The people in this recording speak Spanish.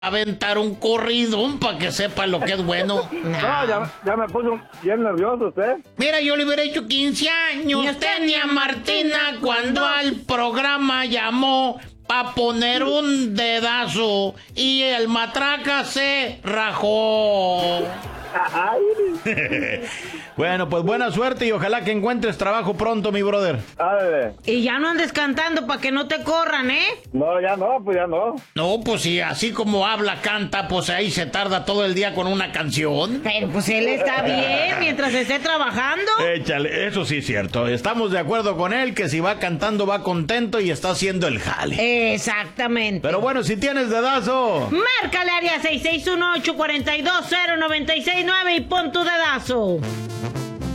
aventar un corridón para que sepa lo que es bueno. No, ya me puso bien nervioso usted. Mira, yo le hubiera hecho 15 años. Tenía Martina cuando al programa llamó pa' poner un dedazo y el matraca se rajó. Bueno, pues buena suerte y ojalá que encuentres trabajo pronto, mi brother. Dale. Y ya no andes cantando para que no te corran, ¿eh? No, ya no, pues ya no. No, pues si así como habla, canta, pues ahí se tarda todo el día con una canción. Pero pues él está bien mientras esté trabajando. Échale, eso sí es cierto. Estamos de acuerdo con él que si va cantando va contento y está haciendo el jale. Exactamente. Pero bueno, si tienes dedazo, Márcale área 661-842-0969 y pon tu dedazo.